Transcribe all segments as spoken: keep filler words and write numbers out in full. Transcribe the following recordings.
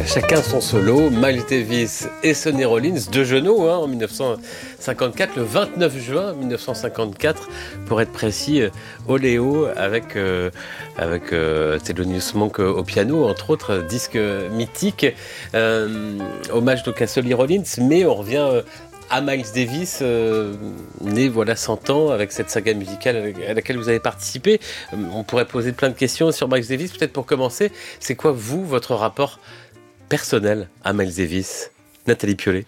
Chacun son solo, Miles Davis et Sonny Rollins, deux genoux hein, en dix-neuf cent cinquante-quatre, le vingt-neuf juin dix-neuf cent cinquante-quatre, pour être précis, Oléo avec, euh, avec euh, Thelonious Monk au piano, entre autres, disque mythique. Euh, hommage donc à Sonny Rollins, mais on revient euh, à Miles Davis, euh, né voilà cent ans, avec cette saga musicale à laquelle vous avez participé. Euh, on pourrait poser plein de questions sur Miles Davis. Peut-être pour commencer, c'est quoi, vous, votre rapport personnel à Miles Davis, Nathalie Piollet?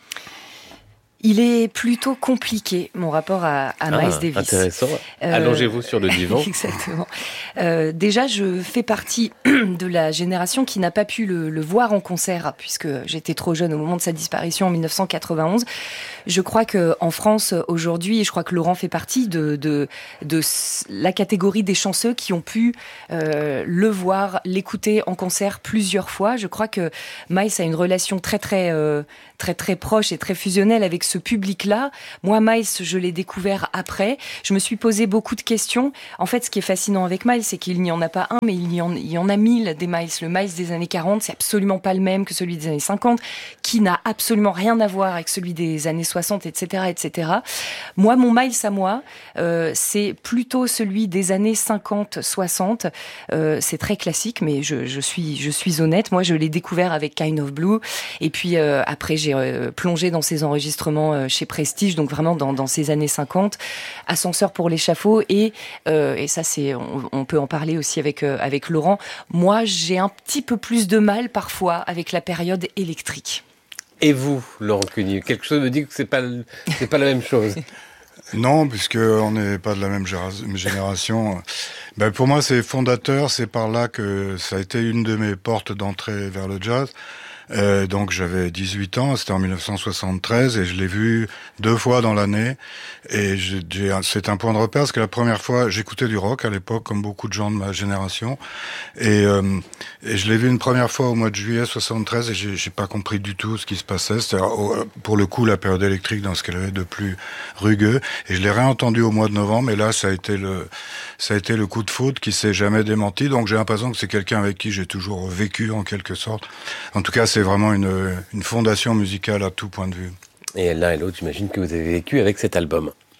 Il est plutôt compliqué, mon rapport à, à ah, Miles Davis. Intéressant. Euh, Allongez-vous sur le divan. Exactement. Euh, déjà, je fais partie de la génération qui n'a pas pu le, le voir en concert, puisque j'étais trop jeune au moment de sa disparition en dix-neuf cent quatre-vingt-onze. Je crois qu'en France, aujourd'hui, et je crois que Laurent fait partie de, de, de la catégorie des chanceux qui ont pu euh, le voir, l'écouter en concert plusieurs fois. Je crois que Miles a une relation très, très, euh, très, très proche et très fusionnelle avec ce public-là. Moi, Miles, je l'ai découvert après. Je me suis posé beaucoup de questions. En fait, ce qui est fascinant avec Miles, c'est qu'il n'y en a pas un, mais il y en, il y en a mille des Miles. Le Miles des années quarante, c'est absolument pas le même que celui des années cinquante, qui n'a absolument rien à voir avec celui des années soixante, et cetera, et cetera. Moi, mon Miles à moi, euh, c'est plutôt celui des années cinquante, soixante. Euh, c'est très classique, mais je, je suis, je suis honnête. Moi, je l'ai découvert avec Kind of Blue, et puis euh, après, j'ai euh, plongé dans ses enregistrements chez Prestige, donc vraiment dans, dans ces années cinquante, Ascenseur pour l'échafaud, et, euh, et ça, c'est, on, on peut en parler aussi avec, euh, avec Laurent. Moi, j'ai un petit peu plus de mal parfois avec la période électrique. Et vous, Laurent Cuny, quelque chose me dit que c'est pas, c'est pas la même chose. Non, puisqu'on n'est pas de la même génération. Ben pour moi, c'est fondateur, c'est par là que ça a été une de mes portes d'entrée vers le jazz. Euh, donc j'avais dix-huit ans, c'était en dix-neuf cent soixante-treize, et je l'ai vu deux fois dans l'année. Et j'ai, j'ai, c'est un point de repère, parce que la première fois, j'écoutais du rock à l'époque, comme beaucoup de gens de ma génération. Et, euh, et je l'ai vu une première fois au mois de juillet soixante-treize, et j'ai, j'ai pas compris du tout ce qui se passait. C'était pour le coup la période électrique dans ce qu'elle avait de plus rugueux. Et je l'ai réentendu au mois de novembre, et là ça a été le, ça a été le coup de foudre qui s'est jamais démenti. Donc j'ai l'impression que c'est quelqu'un avec qui j'ai toujours vécu en quelque sorte. En tout cas, c'est vraiment une, une fondation musicale à tout point de vue. Et l'un et l'autre, j'imagine que vous avez vécu avec cet album.